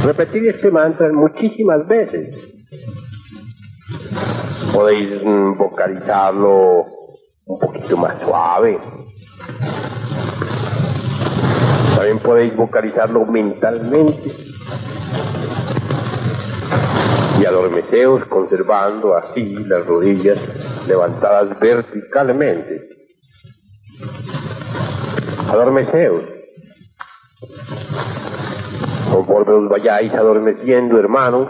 repetir este mantra muchísimas veces. Podéis vocalizarlo un poquito más suave. También podéis vocalizarlo mentalmente. Y adormeceos conservando así las rodillas levantadas verticalmente. Adormeceos. Conforme os vayáis adormeciendo, hermanos,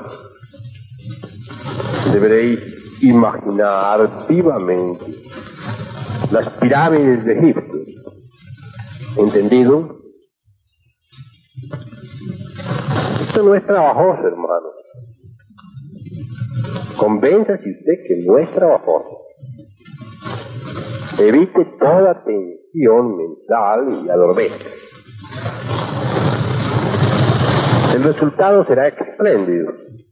deberéis imaginar vivamente las pirámides de Egipto. ¿Entendido? Esto no es trabajoso, hermano. Convénzase usted que no es trabajoso. Evite toda tensión mental y adormezca. El resultado será espléndido.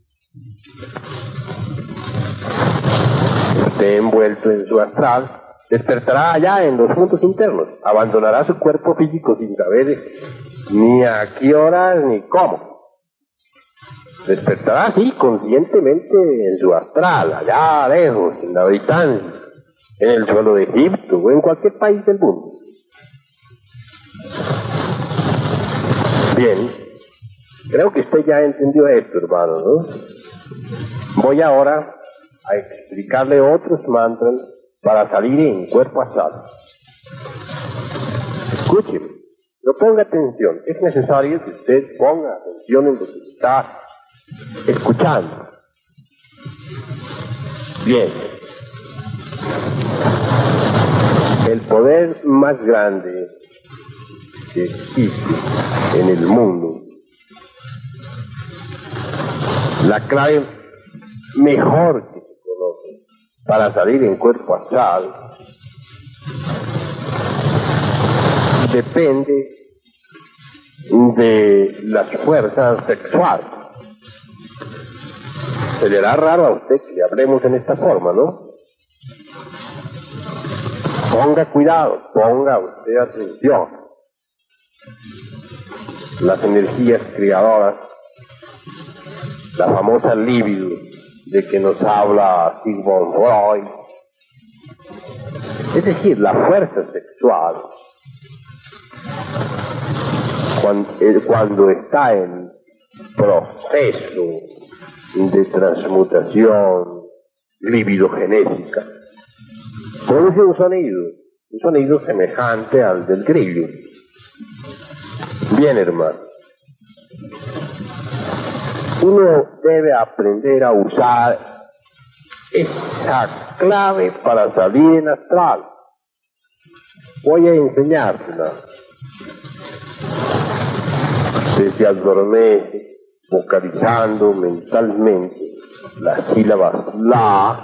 Usted, envuelto en su astral, despertará allá en los puntos internos. Abandonará su cuerpo físico sin saber ni a qué horas ni cómo. Despertará así conscientemente en su astral, allá lejos, en la distancia, en el suelo de Egipto o en cualquier país del mundo. Bien, creo que usted ya entendió esto, hermano, ¿no? Voy ahora a explicarle otros mantras para salir en cuerpo astral. Escúcheme, no ponga atención, es necesario que usted ponga atención en lo que está escuchando. Bien. El poder más grande que existe en el mundo, la clave mejor que se conoce para salir en cuerpo astral, depende de las fuerzas sexuales. Se le hará raro a usted que le hablemos en esta forma, ¿no? Ponga cuidado, ponga usted atención. Las energías creadoras, la famosa libido de que nos habla Sigmund Freud, es decir, la fuerza sexual, cuando está en proceso de transmutación libidogenética, produce un sonido semejante al del grillo. Bien, hermano, uno debe aprender a usar esa clave para salir en astral. Voy a enseñársela. Usted se adormece vocalizando mentalmente las sílabas la,